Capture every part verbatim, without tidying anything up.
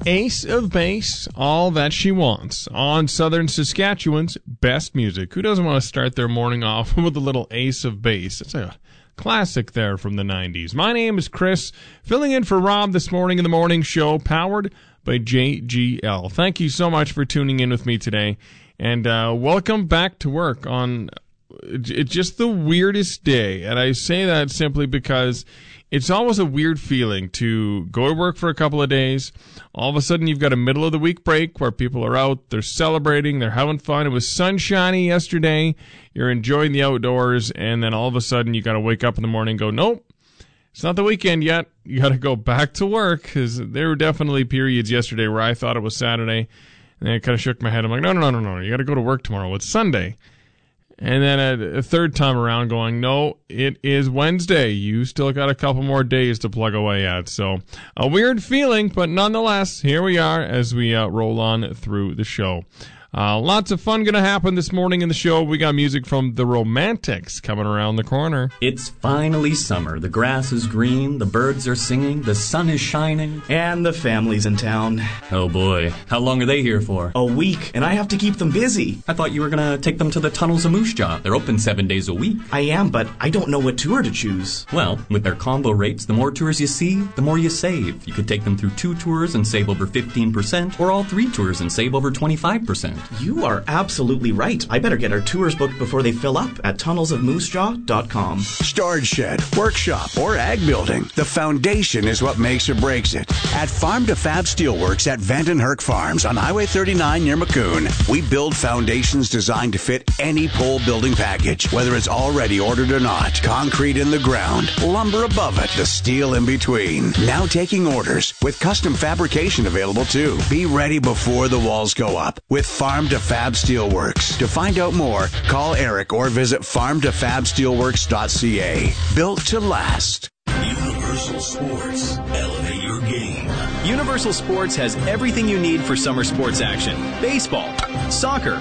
Ace of Base, All That She Wants, on Southern Saskatchewan's best music. Who doesn't want to start their morning off with a little Ace of Base? It's a classic there from the nineties. My name is Chris, filling in for Rob this morning in the morning show, powered by J G L. Thank you so much for tuning in with me today, and uh, welcome back to work on it's just the weirdest day. And I say that simply because it's always a weird feeling to go to work for a couple of days. All of a sudden, you've got a middle of the week break where people are out, they're celebrating, they're having fun. It was sunshiny yesterday. You're enjoying the outdoors, and then all of a sudden, you got to wake up in the morning and go, nope, it's not the weekend yet. You got to go back to work, because there were definitely periods yesterday where I thought it was Saturday, and then I kind of shook my head. I'm like, no, no, no, no, no. You got to go to work tomorrow. It's Sunday. And then a, a third time around going, no, it is Wednesday. You still got a couple more days to plug away at. So a weird feeling, but nonetheless, here we are as we uh, roll on through the show. Uh, lots of fun going to happen this morning in the show. We got music from The Romantics coming around the corner. It's finally summer. The grass is green, the birds are singing, the sun is shining. And the family's in town. Oh boy, how long are they here for? A week, and I have to keep them busy. I thought you were going to take them to the Tunnels of Moose Jaw. They're open seven days a week. I am, but I don't know what tour to choose. Well, with their combo rates, the more tours you see, the more you save. You could take them through two tours and save over fifteen percent, or all three tours and save over twenty-five percent. You are absolutely right. I better get our tours booked before they fill up at tunnels of moose jaw dot com. Storage shed, workshop, or ag building. The foundation is what makes or breaks it. At Farm to Fab Steelworks at Vandenherk Farms on Highway thirty-nine near Maccoon, we build foundations designed to fit any pole building package, whether it's already ordered or not. Concrete in the ground, lumber above it, the steel in between. Now taking orders with custom fabrication available too. Be ready before the walls go up with Farm to Fab Steelworks. To find out more, call Eric or visit farm to fab steelworks dot c a. Built to last. Universal Sports. Elevate your game. Universal Sports has everything you need for summer sports action. Baseball, soccer,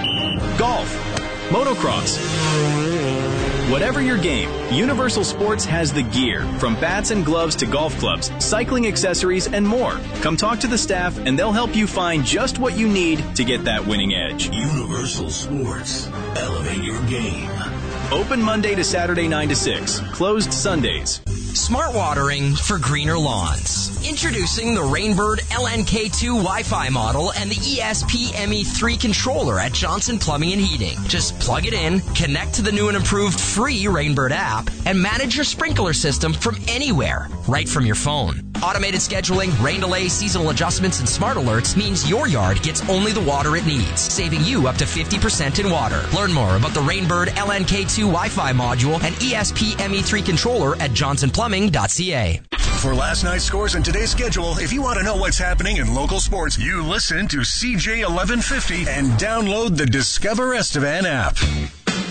golf, motocross. Whatever your game, Universal Sports has the gear, from bats and gloves to golf clubs, cycling accessories, and more. Come talk to the staff, and they'll help you find just what you need to get that winning edge. Universal Sports. Elevate your game. Open Monday to Saturday nine to six. Closed Sundays. Smart watering for greener lawns. Introducing the Rainbird L N K two Wi-Fi model and the E S P M E three controller at Johnson Plumbing and Heating. Just plug it in, connect to the new and improved free Rainbird app, and manage your sprinkler system from anywhere, right from your phone. Automated scheduling, rain delay, seasonal adjustments, and smart alerts means your yard gets only the water it needs, saving you up to fifty percent in water. Learn more about the Rainbird L N K two Wi-Fi module and E S P M E three controller at johnson plumbing dot c a. For last night's scores and today's schedule, if you want to know what's happening in local sports, you listen to C J eleven fifty and download the Discover Estevan app.